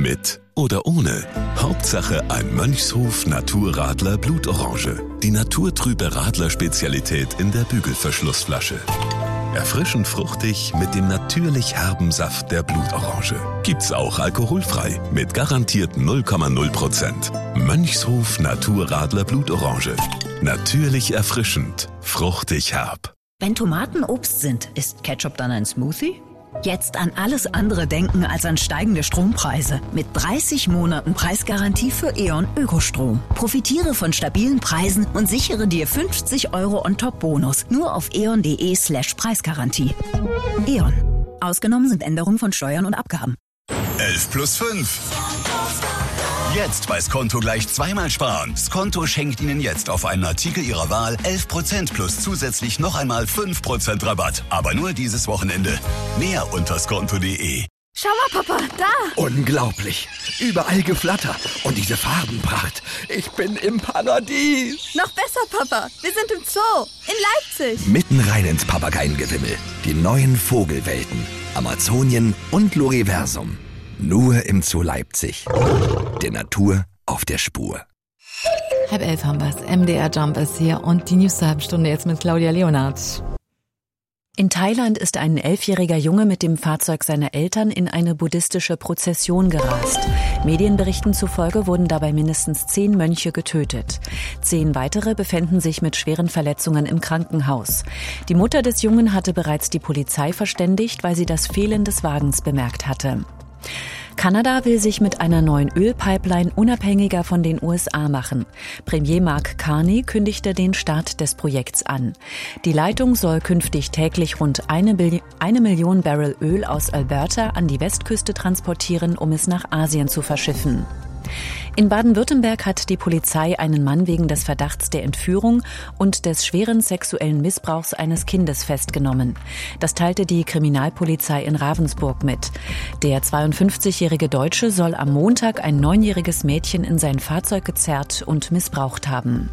Mit oder ohne. Hauptsache ein Mönchshof Naturradler Blutorange. Die naturtrübe Radler-Spezialität in der Bügelverschlussflasche. Erfrischend fruchtig mit dem natürlich herben Saft der Blutorange. Gibt's auch alkoholfrei mit garantiert 0,0%. Mönchshof Naturradler Blutorange. Natürlich erfrischend, fruchtig herb. Wenn Tomaten Obst sind, ist Ketchup dann ein Smoothie? Jetzt an alles andere denken als an steigende Strompreise. Mit 30 Monaten Preisgarantie für E.ON Ökostrom. Profitiere von stabilen Preisen und sichere dir 50 € on top Bonus. Nur auf eon.de/Preisgarantie. E.ON. Ausgenommen sind Änderungen von Steuern und Abgaben. 11 plus 5. Jetzt bei Skonto gleich zweimal sparen. Skonto schenkt Ihnen jetzt auf einen Artikel Ihrer Wahl 11% plus zusätzlich noch einmal 5% Rabatt. Aber nur dieses Wochenende. Mehr unter skonto.de. Schau mal, Papa, da! Unglaublich. Überall Geflatter. Und diese Farbenpracht. Ich bin im Paradies. Noch besser, Papa. Wir sind im Zoo. In Leipzig. Mitten rein ins Papageiengewimmel. Die neuen Vogelwelten. Amazonien und Loriversum. Nur im Zoo Leipzig. Der Natur auf der Spur. 10:30 haben wir's. MDR Jump ist hier und die News zur halben Stunde jetzt mit Claudia Leonard. In Thailand ist ein 11-jähriger Junge mit dem Fahrzeug seiner Eltern in eine buddhistische Prozession gerast. Medienberichten zufolge wurden dabei mindestens 10 Mönche getötet. 10 weitere befänden sich mit schweren Verletzungen im Krankenhaus. Die Mutter des Jungen hatte bereits die Polizei verständigt, weil sie das Fehlen des Wagens bemerkt hatte. Kanada will sich mit einer neuen Ölpipeline unabhängiger von den USA machen. Premier Mark Carney kündigte den Start des Projekts an. Die Leitung soll künftig täglich rund 1 Million Barrel Öl aus Alberta an die Westküste transportieren, um es nach Asien zu verschiffen. In Baden-Württemberg hat die Polizei einen Mann wegen des Verdachts der Entführung und des schweren sexuellen Missbrauchs eines Kindes festgenommen. Das teilte die Kriminalpolizei in Ravensburg mit. Der 52-jährige Deutsche soll am Montag ein 9-jähriges Mädchen in sein Fahrzeug gezerrt und missbraucht haben.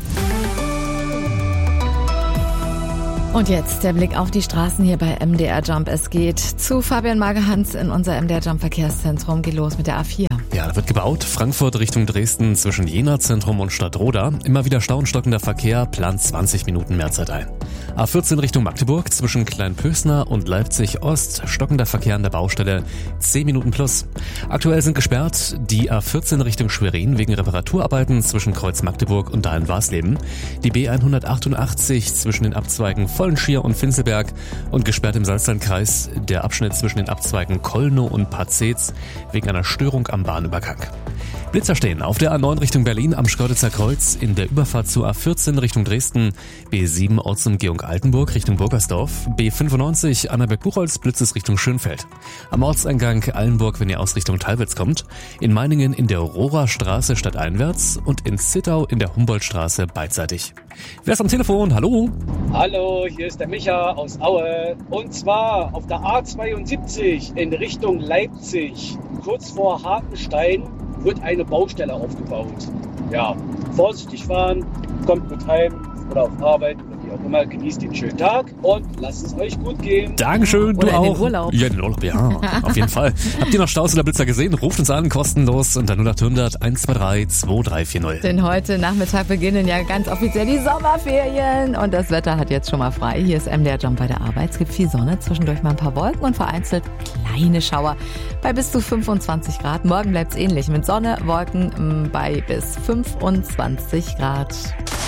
Und jetzt der Blick auf die Straßen hier bei MDR Jump. Es geht zu Fabian Magerhans in unser MDR Jump Verkehrszentrum. Geht los mit der A4. Ja, da wird gebaut. Frankfurt Richtung Dresden zwischen Jena Zentrum und Stadtroda. Immer wieder Stau und stockender Verkehr, plant 20 Minuten Mehrzeit ein. A14 Richtung Magdeburg zwischen Kleinpösner und Leipzig Ost. Stockender Verkehr an der Baustelle, 10 Minuten plus. Aktuell sind gesperrt die A14 Richtung Schwerin wegen Reparaturarbeiten zwischen Kreuz Magdeburg und Dahlen-Warsleben. Die B188 zwischen den Abzweigen Vollenschier und Finzelberg und gesperrt im Salzlandkreis der Abschnitt zwischen den Abzweigen Kollnow und Parzez wegen einer Störung am Bahnübergang. Blitzer stehen auf der A9 Richtung Berlin am Schkeuditzer Kreuz, in der Überfahrt zur A14 Richtung Dresden, B7 Ortsumgehung Altenburg Richtung Burgersdorf, B95 Annaberg-Buchholz Blitzes Richtung Schönfeld. Am Ortseingang Allenburg, wenn ihr aus Richtung Teilwitz kommt, in Meiningen in der Rohrer-Straße stadteinwärts und in Zittau in der Humboldtstraße beidseitig. Wer ist am Telefon? Hallo? Hallo, hier ist der Micha aus Aue. Und zwar auf der A72 in Richtung Leipzig, kurz vor Hartenstein, wird eine Baustelle aufgebaut. Ja, vorsichtig fahren, kommt gut heim oder auf Arbeit oder wie auch immer. Genießt den schönen Tag und lasst es euch gut gehen. Dankeschön, oder du auch. Den Urlaub. Ja, den Urlaub, ja, auf jeden Fall. Habt ihr noch Staus oder Blitzer gesehen? Ruft uns an, kostenlos unter 0800 123 2340. Denn heute Nachmittag beginnen ja ganz offiziell die Sommerferien und das Wetter hat jetzt schon mal frei. Hier ist MDR Jump bei der Arbeit. Es gibt viel Sonne, zwischendurch mal ein paar Wolken und vereinzelt kleine Schauer bei bis zu 25 Grad. Morgen bleibt es ähnlich mit Sonne, Wolken bei bis 25 Grad.